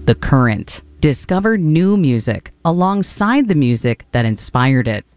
The current. Discover new music alongside the music that inspired it.